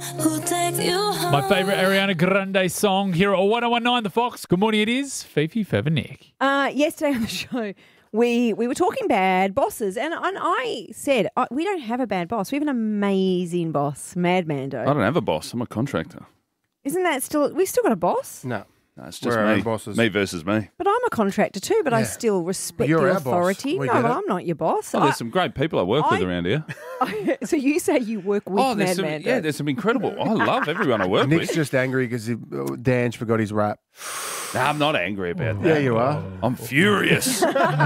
who takes you home. My favourite Ariana Grande song here at 1019 The Fox. Good morning, it is Fifi, Fev and Nick. Yesterday on the show, we were talking bad bosses, and I said, we don't have a bad boss. We have an amazing boss, Mad Mando. I don't have a boss. I'm a contractor. Isn't that still... We still got a boss? No. No, it's just We're our me. own bosses. Me versus me. But I'm a contractor too, but I still respect You're the our boss. authority. We No, get but it. I'm not your boss. Oh, there's some great people I work with around here. So you say you work with Oh, there's Mad some, Mando? yeah, there's some incredible. I love everyone I work Nick's with. just angry because Dan's forgot his rap. No, I'm not angry about that. Yeah, you are. I'm furious.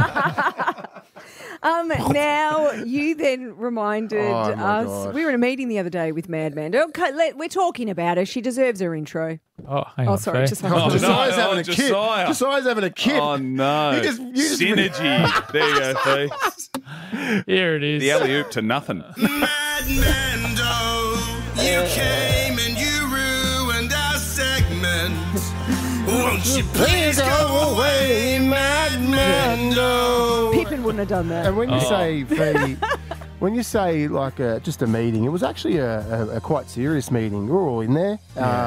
Now, you then reminded Oh, my us. gosh. We were in a meeting the other day with Mad Mando. Okay, we're talking about her. She deserves her intro. Oh, hang on. sorry, Faye. just Oh, Josiah's no. having Oh, a kid. Josiah. Josiah's having a kid. Oh, no. You just- Synergy. There you go, Fee. Here it is. The alley-oop to nothing. Mad Mando, you came and you ruined our segment. Won't you please go away, Mad Mando? Pippin wouldn't have done that. And when you say, Fee, when you say like just a meeting, it was actually a quite serious meeting. We were all in there.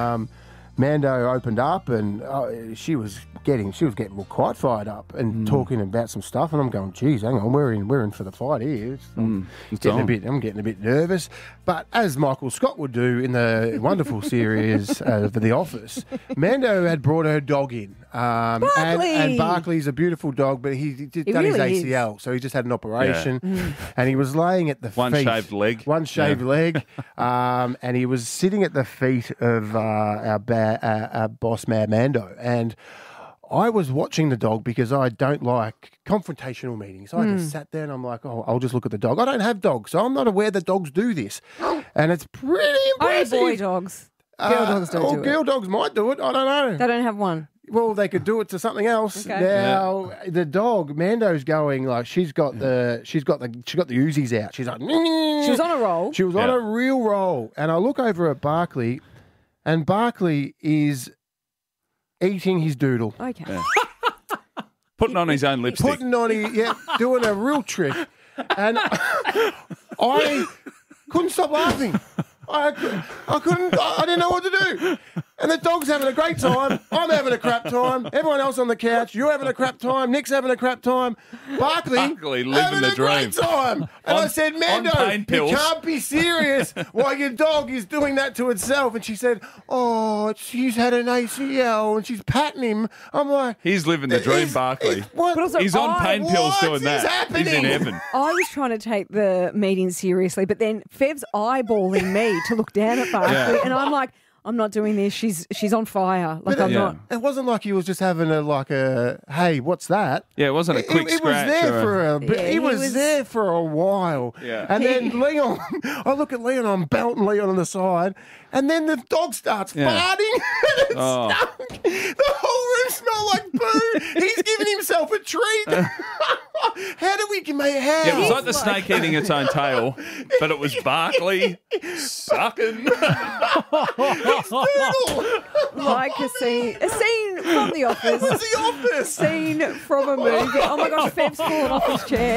Mando opened up and she was getting quite fired up and talking about some stuff. And I'm going, geez, hang on, we're in for the fight here. I'm getting a bit nervous. But as Michael Scott would do in the wonderful series of The Office, Mando had brought her dog in. Barkley! And Barkley's a beautiful dog, but he done really his ACL, so he just had an operation. And he was laying at the One feet. shaved leg. One shaved leg. And he was sitting at the feet of our boss, Mad Mando. And I was watching the dog because I don't like confrontational meetings. I just sat there and I'm like, oh, I'll just look at the dog. I don't have dogs, so I'm not aware that dogs do this. And it's pretty Only impressive. boy dogs. Girl dogs don't do it. Girl dogs might do it. I don't know. They don't have one. Well, they could do it to something else. Okay. Now the dog, Mando's going like she's got the Uzis out. She's like She was on a roll. She was on a real roll, and I look over at Barkley, and Barkley is eating his doodle, Okay. Putting on his own lipstick. doing a real trick, and I couldn't stop laughing. I didn't know what to do. And the dog's having a great time. I'm having a crap time. Everyone else on the couch, you're having a crap time. Nick's having a crap time. Barkley living having the a great dream. time. And I said, Mando, pain you pills." can't be serious while your dog is doing that to itself. And she said, oh, she's had an ACL and she's patting him. I'm like... He's living the dream, Barkley. What? But also, He's on pain pills what doing is that. happening? He's in heaven. I was trying to take the meeting seriously, but then Fev's eyeballing me to look down at Barkley, and I'm like, I'm not doing this. She's on fire. Like I'm not. It wasn't like he was just having a hey, what's that? Yeah, it wasn't a quick It was scratch. there or for a bit. Yeah, he he was was- there for a while. Yeah. And then Leon, I look at Leon, I'm belting Leon on the side, and then the dog starts Yeah. farting. And it Oh. stunk. The whole room smelled like poo. He's giving himself a treat. How do we make how? Yeah, it was like the snake eating its own tail, but it was Barkley sucking. Like a scene from The Office. It was The Office. Scene from a movie. Oh my gosh, Fev's fallen off his chair.